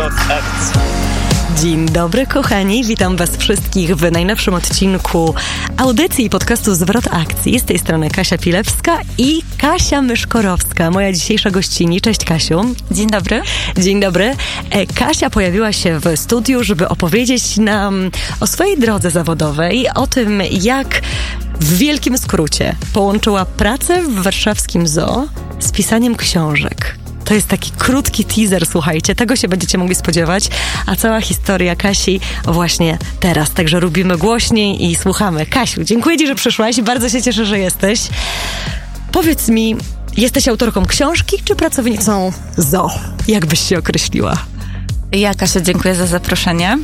Zwrot akcji. Dzień dobry kochani, witam was wszystkich w najnowszym odcinku audycji i podcastu Zwrot Akcji. Z tej strony Kasia Pilewska i Kasia Myszkorowska, moja dzisiejsza gościni. Cześć Kasiu. Dzień dobry. Dzień dobry. Kasia pojawiła się w studiu, żeby opowiedzieć nam o swojej drodze zawodowej, o tym jak w wielkim skrócie połączyła pracę w warszawskim zoo z pisaniem książek. To jest taki krótki teaser, słuchajcie, tego się będziecie mogli spodziewać, a cała historia Kasi właśnie teraz, także robimy głośniej i słuchamy. Kasiu, dziękuję ci, że przyszłaś, bardzo się cieszę, że jesteś. Powiedz mi, jesteś autorką książki czy pracownicą zoo? Jak byś się określiła? Ja, Kasia, dziękuję za zaproszenie.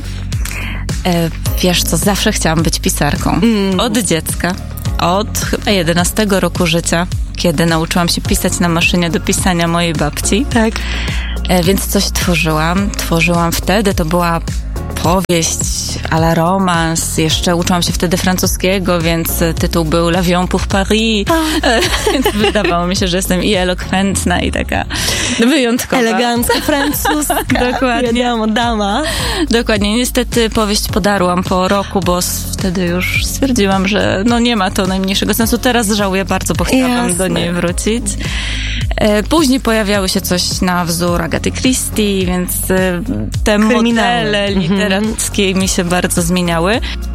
Wiesz co, zawsze chciałam być pisarką. Od dziecka. Od chyba 11 roku życia, kiedy nauczyłam się pisać na maszynie do pisania mojej babci. Tak. Więc coś tworzyłam. Tworzyłam wtedy, to była powieść a la romans. Jeszcze uczyłam się wtedy francuskiego, więc tytuł był L'avion pour Paris. Więc wydawało mi się, że jestem i elokwentna, i taka wyjątkowa. Elegancka, francuska. Dokładnie. Wiadomo, dama. Dokładnie. Niestety powieść podarłam po roku, bo wtedy już stwierdziłam, że no nie ma to najmniejszego sensu. Teraz żałuję bardzo, bo chciałam do niej wrócić. Później pojawiały się coś na wzór Agaty Christie, więc te modele literackie mi się bardzo zmieniały.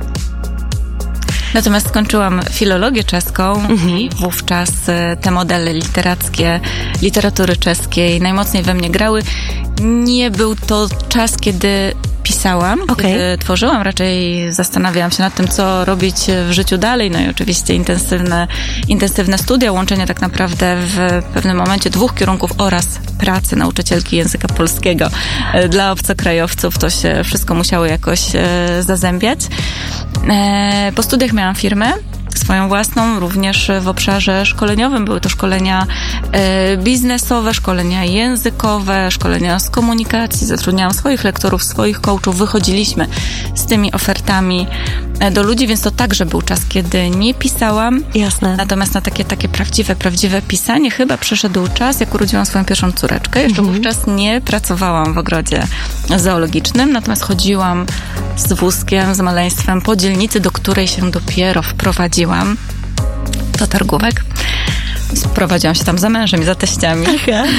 Natomiast skończyłam filologię czeską i wówczas te modele literackie, literatury czeskiej najmocniej we mnie grały. Nie był to czas, kiedy pisałam, kiedy tworzyłam, raczej zastanawiałam się nad tym, co robić w życiu dalej, no i oczywiście intensywne studia, łączenie tak naprawdę w pewnym momencie 2 kierunków oraz pracy nauczycielki języka polskiego dla obcokrajowców, to się wszystko musiało jakoś zazębiać. Po studiach miałam firmę swoją własną, również w obszarze szkoleniowym. Były to szkolenia biznesowe, szkolenia językowe, szkolenia z komunikacji. Zatrudniałam swoich lektorów, swoich coachów. Wychodziliśmy z tymi ofertami do ludzi, więc to także był czas, kiedy nie pisałam. Jasne. Natomiast na takie prawdziwe pisanie chyba przyszedł czas, jak urodziłam swoją pierwszą córeczkę. Jeszcze wówczas nie pracowałam w ogrodzie zoologicznym, natomiast chodziłam z wózkiem, z maleństwem po dzielnicy, do której się dopiero wprowadziłam, do targówek. Prowadziłam się tam za mężem i za teściami.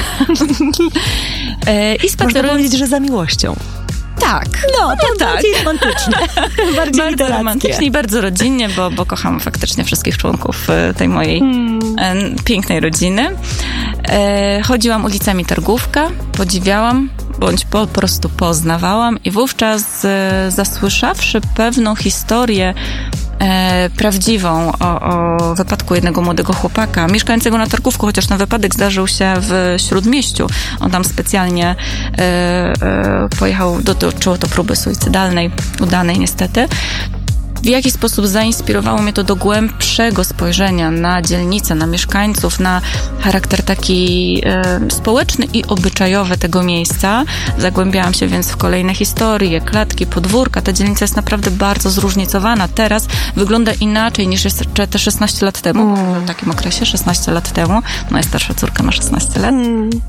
I Można powiedzieć, że za miłością. Tak. No, to tak. bardziej romantyczne. Bardzo romantycznie i bardzo rodzinnie, bo kocham faktycznie wszystkich członków tej mojej pięknej rodziny. Chodziłam ulicami Targówka, podziwiałam, bądź po prostu poznawałam i wówczas zasłyszawszy pewną historię prawdziwą o wypadku jednego młodego chłopaka mieszkającego na Targówku, chociaż ten wypadek zdarzył się w Śródmieściu. On tam specjalnie pojechał, dotyczyło to próby suicydalnej, udanej niestety. W jaki sposób zainspirowało mnie to do głębszego spojrzenia na dzielnicę, na mieszkańców, na charakter taki społeczny i obyczajowy tego miejsca. Zagłębiałam się więc w kolejne historie, klatki, podwórka. Ta dzielnica jest naprawdę bardzo zróżnicowana. Teraz wygląda inaczej niż jeszcze te 16 lat temu. W takim okresie 16 lat temu. Moja starsza córka ma 16 lat.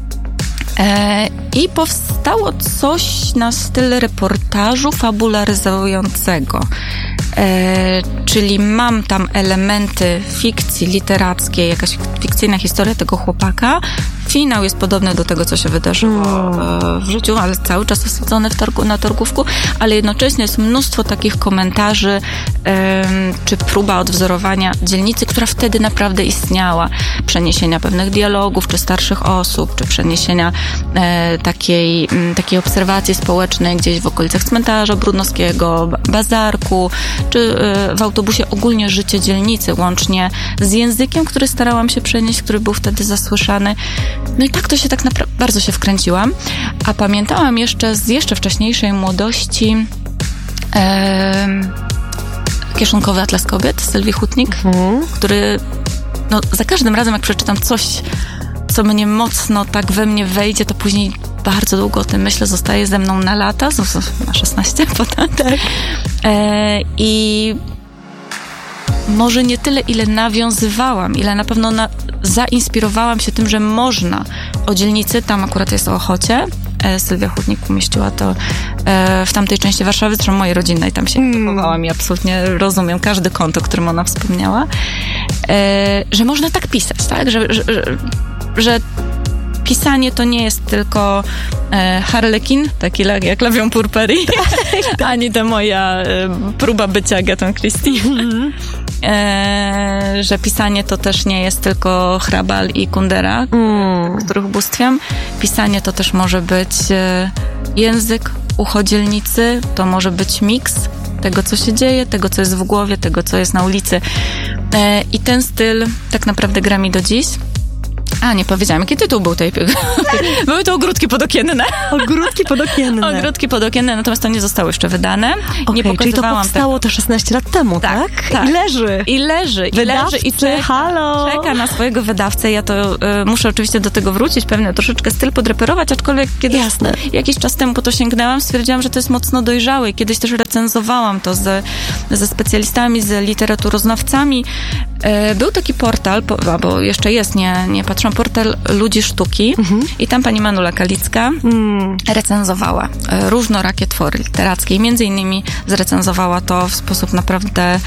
I powstało coś na styl reportażu fabularyzującego. Czyli mam tam elementy fikcji literackiej, jakaś fikcyjna historia tego chłopaka. Finał jest podobny do tego, co się wydarzyło w życiu, ale cały czas osadzony na Targówku, ale jednocześnie jest mnóstwo takich komentarzy czy próba odwzorowania dzielnicy, która wtedy naprawdę istniała. Przeniesienia pewnych dialogów, czy starszych osób, czy przeniesienia takiej obserwacji społecznej gdzieś w okolicach cmentarza Brudnowskiego, bazarku, czy w autobusie ogólnie życie dzielnicy, łącznie z językiem, który starałam się przenieść, który był wtedy zasłyszany. No i tak to się tak naprawdę bardzo się wkręciłam. A pamiętałam jeszcze z jeszcze wcześniejszej młodości Kieszonkowy Atlas Kobiet Sylwii Hutnik, który no, za każdym razem, jak przeczytam coś, co mnie mocno tak we mnie wejdzie, to później bardzo długo o tym myślę, zostaje ze mną na lata, na 16 potem. Tak. I może nie tyle, ile nawiązywałam, ile na pewno zainspirowałam się tym, że można o dzielnicy, tam akurat jest o Ochocie, Sylwia Chudnik umieściła to w tamtej części Warszawy, zresztą mojej rodzinnej tam się wychowałam i absolutnie rozumiem każdy kąt, o którym ona wspomniała, że można tak pisać, tak? Że pisanie to nie jest tylko harlekin, taki jak L'avion pour Paris, ani ta moja próba bycia Agatą Christie. Że pisanie to też nie jest tylko Hrabal i Kundera, których bóstwiam. Pisanie to też może być język uchodzielnicy, to może być miks tego, co się dzieje, tego, co jest w głowie, tego, co jest na ulicy. I ten styl tak naprawdę gra mi do dziś. A, nie powiedziałam, jaki tytuł był tej... Były to Ogródki podokienne. Ogródki podokienne. Ogródki podokienne, natomiast to nie zostało jeszcze wydane. Nie pokazywałam czyli to powstało te 16 lat temu, tak? Tak. I leży. I czeka na swojego wydawcę. Ja to muszę oczywiście do tego wrócić, pewnie troszeczkę styl podreperować, aczkolwiek kiedyś, jakiś czas temu po to sięgnęłam, stwierdziłam, że to jest mocno dojrzałe i kiedyś też recenzowałam to ze specjalistami, z literaturoznawcami. Był taki portal, bo jeszcze jest, nie patrzyłam, portal Ludzi Sztuki i tam pani Manula Kalicka recenzowała różnorakie twory literackie i między innymi zrecenzowała to w sposób naprawdę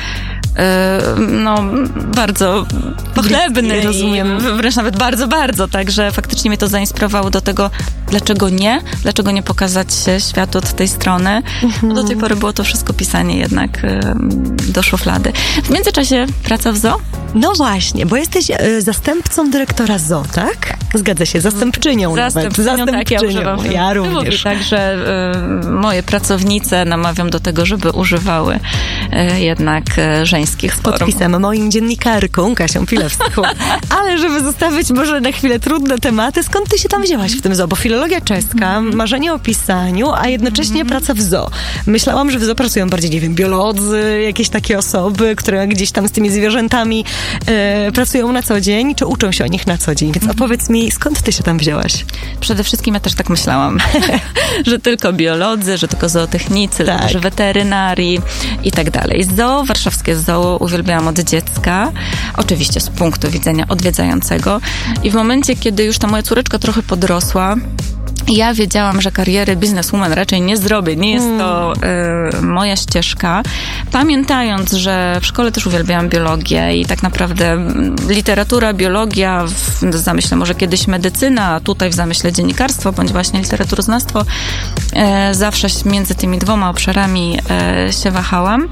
bardzo pochlebny, rozumiem, wręcz nawet bardzo, bardzo, także faktycznie mnie to zainspirowało do tego, dlaczego nie pokazać się światu od tej strony. Do tej pory było to wszystko pisanie jednak do szuflady. W międzyczasie praca w zoo. No właśnie, bo jesteś zastępcą dyrektora zoo, tak? Zgadza się, zastępczynią nawet. Tak, ja używam. Ja również. Także moje pracownice namawiam do tego, żeby używały jednak żeńskich form. Podpisem moim dziennikarką, Kasią Pilewską. Ale żeby zostawić może na chwilę trudne tematy, skąd ty się tam wzięłaś w tym zoo? Bo filologia czeska, marzenie o pisaniu, a jednocześnie praca w zoo. Myślałam, że w zoo pracują bardziej, nie wiem, biolodzy, jakieś takie osoby, które gdzieś tam z tymi zwierzętami pracują na co dzień, czy uczą się o nich na co dzień. Więc opowiedz mi, skąd ty się tam wzięłaś? Przede wszystkim ja też tak myślałam, że tylko biolodzy, że tylko zootechnicy, że weterynarii i tak dalej. Zoo, warszawskie zoo uwielbiałam od dziecka, oczywiście z punktu widzenia odwiedzającego i w momencie, kiedy już ta moja córeczka trochę podrosła, ja wiedziałam, że kariery bizneswoman raczej nie zrobię. Nie jest to moja ścieżka. Pamiętając, że w szkole też uwielbiałam biologię i tak naprawdę literatura, biologia, w zamyśle może kiedyś medycyna, a tutaj w zamyśle dziennikarstwo, bądź właśnie literaturoznawstwo, zawsze między tymi dwoma obszarami się wahałam.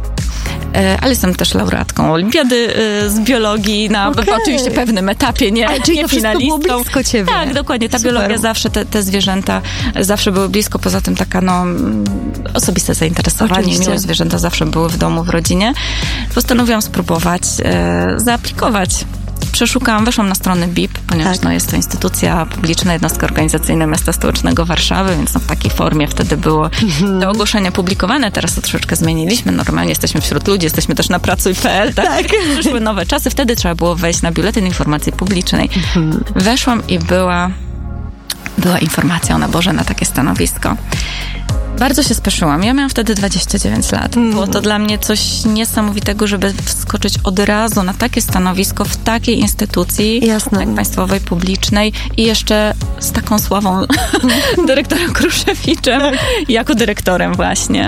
Ale jestem też laureatką olimpiady z biologii na oczywiście pewnym etapie, nie finalistką. Było blisko ciebie. Tak, dokładnie. Ta biologia zawsze, te zwierzęta zawsze były blisko, poza tym taka osobiste zainteresowanie, miłe zwierzęta zawsze były w domu, w rodzinie. Postanowiłam spróbować zaaplikować. Przeszukałam, weszłam na stronę BIP, ponieważ jest to instytucja publiczna, jednostka organizacyjna Miasta Stołecznego Warszawy, więc w takiej formie wtedy było te ogłoszenia publikowane. Teraz to troszeczkę zmieniliśmy. Normalnie jesteśmy wśród ludzi, jesteśmy też na pracuj.pl. Tak? Przyszły nowe czasy. Wtedy trzeba było wejść na Biuletyn Informacji Publicznej. Weszłam i była informacja o naborze na takie stanowisko. Bardzo się spieszyłam. Ja miałam wtedy 29 lat. Było to dla mnie coś niesamowitego, żeby wskoczyć od razu na takie stanowisko w takiej instytucji, jak państwowej, publicznej i jeszcze z taką sławą dyrektorem Kruszewiczem, jako dyrektorem właśnie.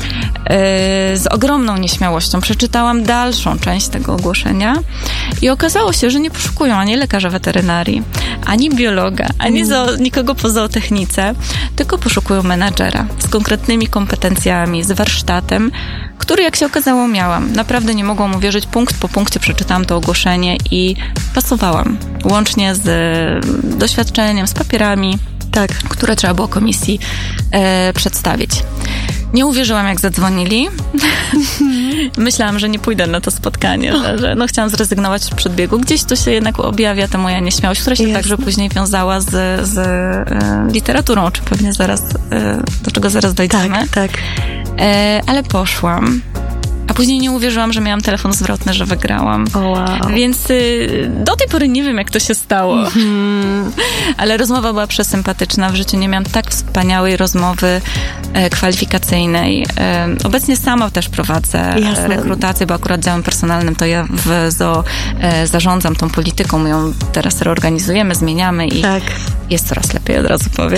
Z ogromną nieśmiałością przeczytałam dalszą część tego ogłoszenia i okazało się, że nie poszukują ani lekarza weterynarii, ani biologa, ani nikogo po zootechnice, tylko poszukują menadżera z konkretnymi kompetencjami, z warsztatem, który, jak się okazało, miałam. Naprawdę nie mogłam uwierzyć. Punkt po punkcie przeczytałam to ogłoszenie i pasowałam. Łącznie z doświadczeniem, z papierami, które trzeba było komisji przedstawić. Nie uwierzyłam, jak zadzwonili. Myślałam, że nie pójdę na to spotkanie, że chciałam zrezygnować z przedbiegu. Gdzieś to się jednak objawia ta moja nieśmiałość, która się także później wiązała z literaturą, czy pewnie zaraz, do czego zaraz dojdziemy. Tak. Ale poszłam. A później nie uwierzyłam, że miałam telefon zwrotny, że wygrałam. Wow. Więc do tej pory nie wiem, jak to się stało. Ale rozmowa była przesympatyczna. W życiu nie miałam tak wspaniałej rozmowy kwalifikacyjnej. Obecnie sama też prowadzę rekrutację, bo akurat działem personalnym to ja w ZOO zarządzam tą polityką. My ją teraz reorganizujemy, zmieniamy i jest coraz lepiej, od razu powiem.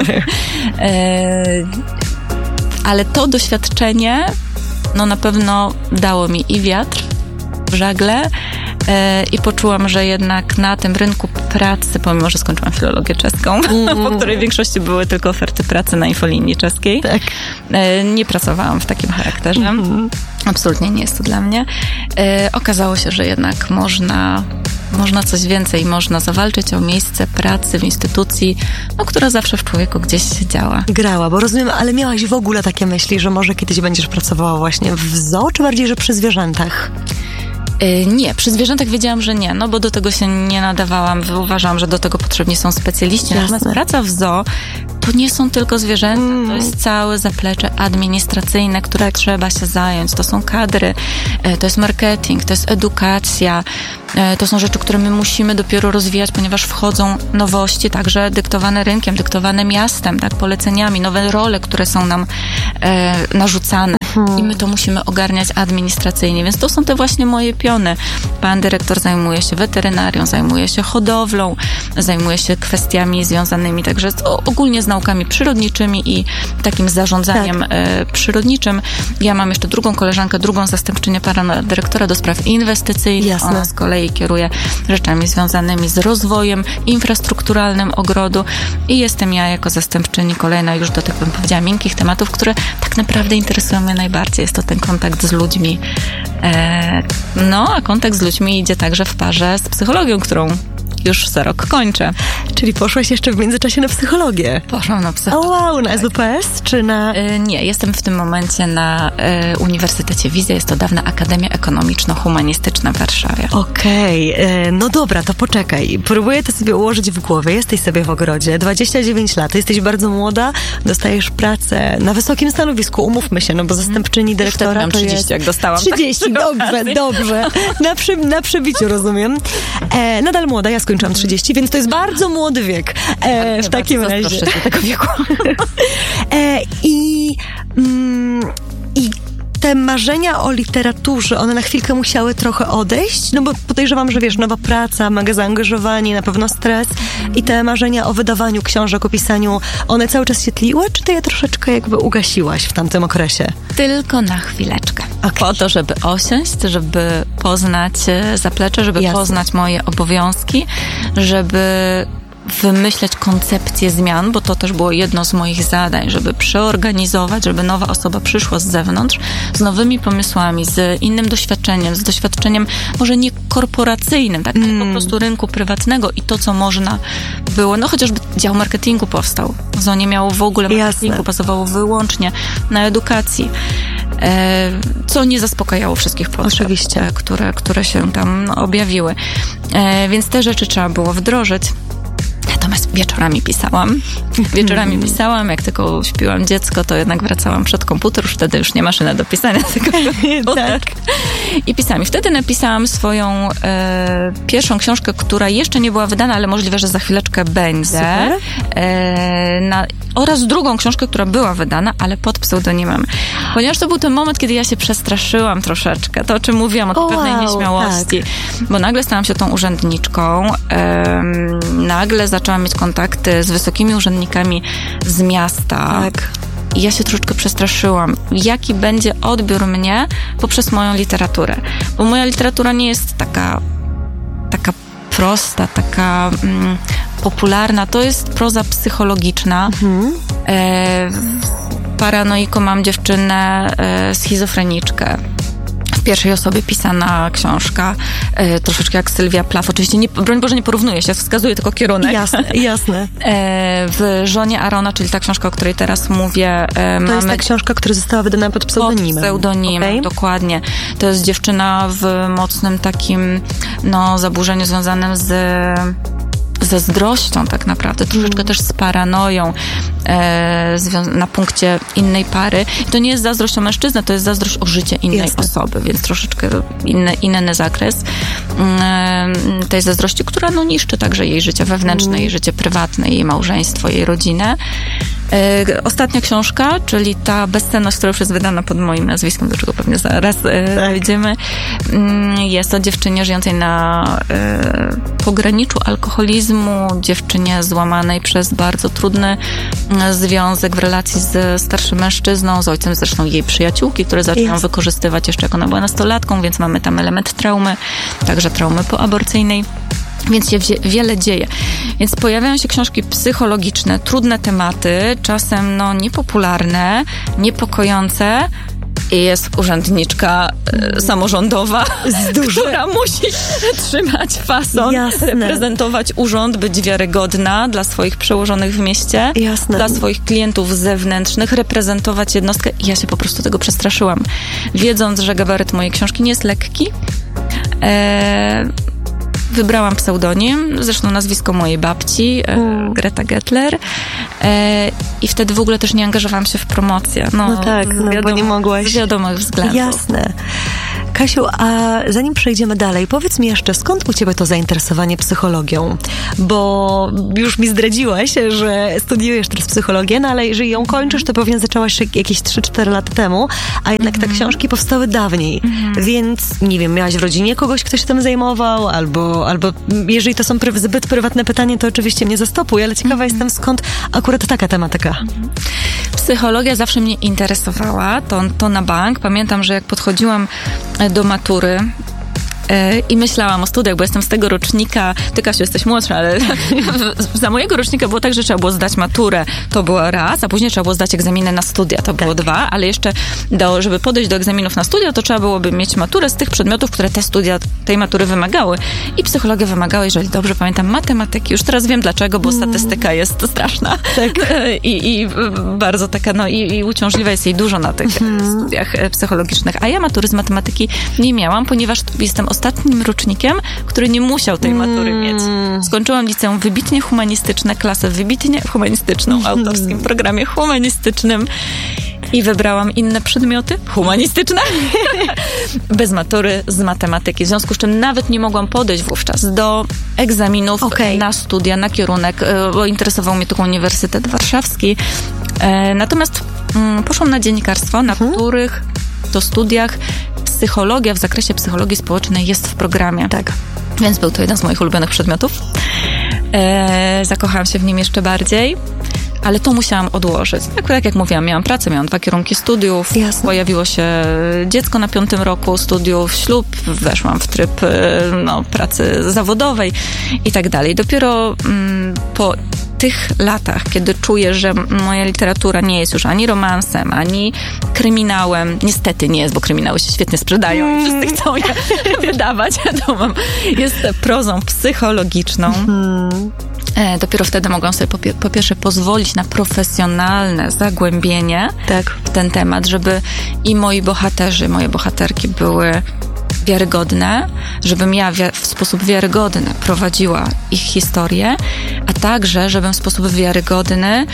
Ale to doświadczenie na pewno dało mi i wiatr w żagle i poczułam, że jednak na tym rynku pracy, pomimo że skończyłam filologię czeską, po której w większości były tylko oferty pracy na infolinii czeskiej, nie pracowałam w takim charakterze. Absolutnie nie jest to dla mnie. Okazało się, że jednak można coś więcej, można zawalczyć o miejsce pracy w instytucji, która zawsze w człowieku gdzieś działa. Grała, bo rozumiem, ale miałaś w ogóle takie myśli, że może kiedyś będziesz pracowała właśnie w ZOO, czy bardziej, że przy zwierzętach? Nie, przy zwierzętach wiedziałam, że nie, bo do tego się nie nadawałam. Uważałam, że do tego potrzebni są specjaliści. Natomiast praca w ZOO to nie są tylko zwierzęta, to jest całe zaplecze administracyjne, które trzeba się zająć. To są kadry, to jest marketing, to jest edukacja, to są rzeczy, które my musimy dopiero rozwijać, ponieważ wchodzą nowości, także dyktowane rynkiem, dyktowane miastem, poleceniami, nowe role, które są nam narzucane. I my to musimy ogarniać administracyjnie, więc to są te właśnie moje piony. Pan dyrektor zajmuje się weterynarią, zajmuje się hodowlą, zajmuje się kwestiami związanymi także ogólnie z naukami przyrodniczymi i takim zarządzaniem przyrodniczym. Ja mam jeszcze drugą koleżankę, drugą zastępczynię pana dyrektora do spraw inwestycyjnych. Ona z kolei kieruje rzeczami związanymi z rozwojem infrastrukturalnym ogrodu i jestem ja jako zastępczyni kolejna już do tych, bym powiedziała, miękkich tematów, które tak naprawdę interesują mnie najbardziej. Jest to ten kontakt z ludźmi. A kontakt z ludźmi idzie także w parze z psychologią, którą już za rok kończę. Czyli poszłaś jeszcze w międzyczasie na psychologię? Poszłam na psychologię. Wow, na SWPS czy na... Nie, jestem w tym momencie na Uniwersytecie Wizja. Jest to dawna Akademia Ekonomiczno-Humanistyczna w Warszawie. Okej, no dobra, to poczekaj. Próbuję to sobie ułożyć w głowie. Jesteś sobie w ogrodzie, 29 lat, jesteś bardzo młoda, dostajesz pracę na wysokim stanowisku, umówmy się, bo zastępczyni dyrektora to 30, jest... jak dostałam. 30, dobrze. Na przebiciu, rozumiem. Nadal młoda, ja skończyłam 30, więc to jest bardzo młody wiek w takim razie. Tego wieku. I te marzenia o literaturze, one na chwilkę musiały trochę odejść, bo podejrzewam, że nowa praca, mega zaangażowanie, na pewno stres i te marzenia o wydawaniu książek, o pisaniu, one cały czas się tliły, czy ty je troszeczkę ugasiłaś w tamtym okresie? Tylko na chwileczkę. Po to, żeby osiąść, żeby poznać zaplecze, żeby poznać moje obowiązki, żeby wymyśleć koncepcję zmian, bo to też było jedno z moich zadań, żeby przeorganizować, żeby nowa osoba przyszła z zewnątrz z nowymi pomysłami, z innym doświadczeniem, z doświadczeniem może nie korporacyjnym, ale po prostu rynku prywatnego i to, co można było, chociażby dział marketingu powstał. ZOO nie miało w ogóle marketingu, bazowało wyłącznie na edukacji, co nie zaspokajało wszystkich potrzeb, które się tam objawiły. Więc te rzeczy trzeba było wdrożyć. Natomiast wieczorami pisałam, jak tylko śpiłam dziecko, to jednak wracałam przed komputer, już wtedy już nie maszyna do pisania, tylko komputer. I pisałam. I wtedy napisałam swoją pierwszą książkę, która jeszcze nie była wydana, ale możliwe, że za chwileczkę będzie. Oraz drugą książkę, która była wydana, ale pod pseudonimem. Ponieważ to był ten moment, kiedy ja się przestraszyłam troszeczkę. To, o czym mówiłam, o tej pewnej nieśmiałości. Bo nagle stałam się tą urzędniczką. Nagle zaczęłam mieć kontakty z wysokimi urzędnikami z miasta. I ja się troszeczkę przestraszyłam. Jaki będzie odbiór mnie poprzez moją literaturę? Bo moja literatura nie jest taka prosta, taka popularna. To jest proza psychologiczna. Paranoiką mam dziewczynę schizofreniczkę. W pierwszej osobie pisana książka, troszeczkę jak Sylwia Plath. Oczywiście, broń Boże, nie porównuję się, wskazuję tylko kierunek. Jasne. W Żonie Arona, czyli ta książka, o której teraz mówię. To jest ta książka, która została wydana pod pseudonimem. Pod pseudonimem, dokładnie. To jest dziewczyna w mocnym takim, zaburzeniu związanym z zazdrością tak naprawdę, troszeczkę też z paranoją na punkcie innej pary. I to nie jest zazdrość o mężczyznę, to jest zazdrość o życie innej osoby, więc troszeczkę inny zakres tej zazdrości, która niszczy także jej życie wewnętrzne, jej życie prywatne, jej małżeństwo, jej rodzinę. Ostatnia książka, czyli ta bezcenność, która już jest wydana pod moim nazwiskiem, do czego pewnie zaraz dojdziemy, jest o dziewczynie żyjącej na pograniczu alkoholizmu, dziewczynie złamanej przez bardzo trudny związek w relacji z starszym mężczyzną, z ojcem zresztą jej przyjaciółki, które zaczęły ją wykorzystywać jeszcze jak ona była nastolatką, więc mamy tam element traumy, także traumy poaborcyjnej. Więc się wiele dzieje. Więc pojawiają się książki psychologiczne, trudne tematy, czasem niepopularne, niepokojące. I jest urzędniczka samorządowa, która musi trzymać fason, reprezentować urząd, być wiarygodna dla swoich przełożonych w mieście, dla swoich klientów zewnętrznych, reprezentować jednostkę. I ja się po prostu tego przestraszyłam. Wiedząc, że gabaryt mojej książki nie jest lekki, wybrałam pseudonim, zresztą nazwisko mojej babci, Greta Gettler. I wtedy w ogóle też nie angażowałam się w promocję. Bo nie mogłaś. Z wiadomych względów. Jasne. Kasiu, a zanim przejdziemy dalej, powiedz mi jeszcze, skąd u ciebie to zainteresowanie psychologią? Bo już mi zdradziłaś, że studiujesz teraz psychologię, ale jeżeli ją kończysz, to pewnie zaczęłaś jakieś 3-4 lata temu, a jednak te książki powstały dawniej. Więc, nie wiem, miałaś w rodzinie kogoś, kto się tym zajmował, albo jeżeli to są zbyt prywatne pytanie, to oczywiście mnie zastopuj, ale ciekawa jestem, skąd akurat taka tematyka. Psychologia zawsze mnie interesowała, to na bank. Pamiętam, że jak podchodziłam do matury i myślałam o studiach, bo jestem z tego rocznika, ty, Kasiu, jesteś młodsza, ale za mojego rocznika było tak, że trzeba było zdać maturę, to było raz, a później trzeba było zdać egzaminy na studia, to było 2, ale jeszcze żeby podejść do egzaminów na studia, to trzeba byłoby mieć maturę z tych przedmiotów, które te studia tej matury wymagały. I psychologia wymagała, jeżeli dobrze pamiętam, matematyki. Już teraz wiem dlaczego, bo statystyka jest straszna. Tak. I bardzo taka, i uciążliwa jest jej dużo na tych studiach psychologicznych. A ja matury z matematyki nie miałam, ponieważ jestem ostatnim rocznikiem, który nie musiał tej matury mieć. Skończyłam liceum wybitnie humanistyczne, klasę wybitnie humanistyczną, autorskim programie humanistycznym i wybrałam inne przedmioty humanistyczne bez matury z matematyki. W związku z czym nawet nie mogłam podejść wówczas do egzaminów na studia, na kierunek, bo interesował mnie tylko Uniwersytet Warszawski. Natomiast poszłam na dziennikarstwo, na których to studiach psychologia w zakresie psychologii społecznej jest w programie. Tak. Więc był to jeden z moich ulubionych przedmiotów. Zakochałam się w nim jeszcze bardziej, ale to musiałam odłożyć. Tak jak mówiłam, miałam pracę, miałam 2 kierunki studiów, pojawiło się dziecko na 5. roku studiów, ślub, weszłam w tryb pracy zawodowej i tak dalej. Dopiero po tych latach, kiedy czuję, że moja literatura nie jest już ani romansem, ani kryminałem. Niestety nie jest, bo kryminały się świetnie sprzedają i wszyscy chcą je wydawać. Jest prozą psychologiczną. Dopiero wtedy mogłam sobie po pierwsze pozwolić na profesjonalne zagłębienie w ten temat, żeby i moi bohaterzy, moje bohaterki były wiarygodne, żebym ja w sposób wiarygodny prowadziła ich historię, a także, żebym w sposób wiarygodny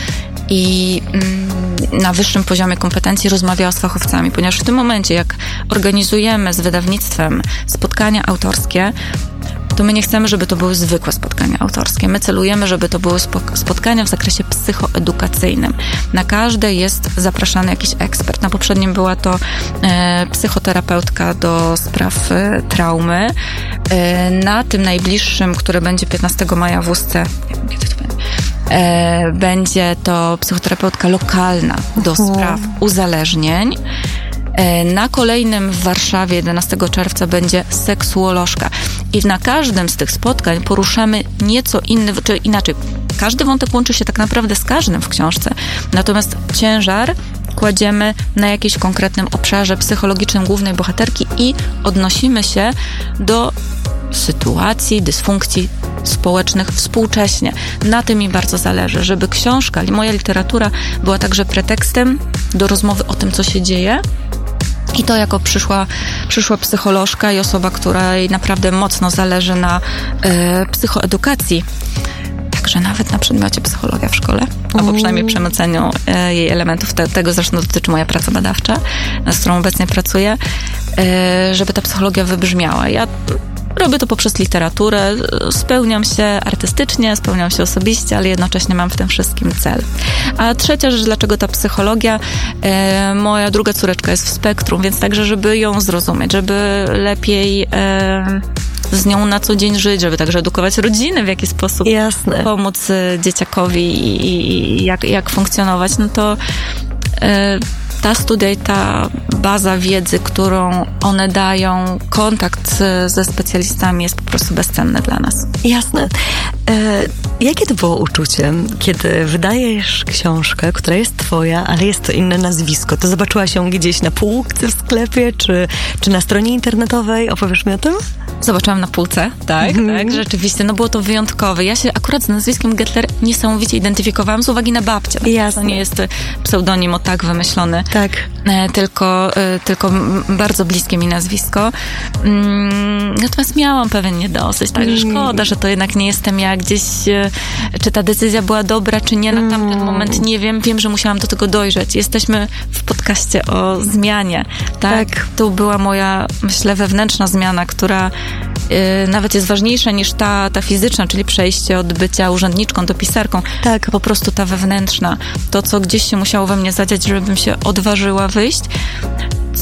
i na wyższym poziomie kompetencji rozmawiała z fachowcami, ponieważ w tym momencie, jak organizujemy z wydawnictwem spotkania autorskie, to my nie chcemy, żeby to były zwykłe spotkania autorskie. My celujemy, żeby to były spotkania w zakresie psychoedukacyjnym. Na każde jest zapraszany jakiś ekspert. Na poprzednim była to psychoterapeutka do spraw traumy. Na tym najbliższym, które będzie 15 maja w Ustce, nie wiem, kiedy to będzie, będzie to psychoterapeutka lokalna do spraw uzależnień. Na kolejnym w Warszawie 11 czerwca będzie seksuolożka. I na każdym z tych spotkań poruszamy nieco inny, czy inaczej, każdy wątek łączy się tak naprawdę z każdym w książce. Natomiast ciężar kładziemy na jakimś konkretnym obszarze psychologicznym głównej bohaterki i odnosimy się do sytuacji, dysfunkcji społecznych współcześnie. Na tym mi bardzo zależy, żeby książka, moja literatura była także pretekstem do rozmowy o tym, co się dzieje. I to jako przyszła psycholożka i osoba, której naprawdę mocno zależy na psychoedukacji, także nawet na przedmiocie psychologia w szkole, albo przynajmniej przemyceniu jej elementów. Tego zresztą dotyczy moja praca badawcza, z którą obecnie pracuję, żeby ta psychologia wybrzmiała. Ja robię to poprzez literaturę, spełniam się artystycznie, spełniam się osobiście, ale jednocześnie mam w tym wszystkim cel. A trzecia rzecz, dlaczego ta psychologia? Moja druga córeczka jest w spektrum, więc także, żeby ją zrozumieć, żeby lepiej z nią na co dzień żyć, żeby także edukować rodziny, w jaki sposób pomóc dzieciakowi i jak funkcjonować, no to ta studia i ta baza wiedzy, którą one dają, kontakt ze specjalistami jest po prostu bezcenny dla nas. Jasne. Jakie to było uczucie, kiedy wydajesz książkę, która jest twoja, ale jest to inne nazwisko? To zobaczyłaś ją gdzieś na półce w sklepie, czy na stronie internetowej? Opowiesz mi o tym? Zobaczyłam na półce, tak, rzeczywiście, no było to wyjątkowe. Ja się akurat z nazwiskiem Gettler niesamowicie identyfikowałam z uwagi na babcię. Jasne. To nie jest pseudonim o tak wymyślony, tak. Tylko bardzo bliskie mi nazwisko. Natomiast miałam pewien niedosyć, także szkoda, że to jednak nie jestem ja gdzieś, czy ta decyzja była dobra, czy nie, na tamten moment nie wiem. Wiem, że musiałam do tego dojrzeć. Jesteśmy w podcaście o zmianie, tak? To była moja, myślę, wewnętrzna zmiana, która nawet jest ważniejsza niż ta fizyczna, czyli przejście od bycia urzędniczką do pisarką. Tak. Po prostu ta wewnętrzna. To, co gdzieś się musiało we mnie zadziać, żebym się odważyła wyjść.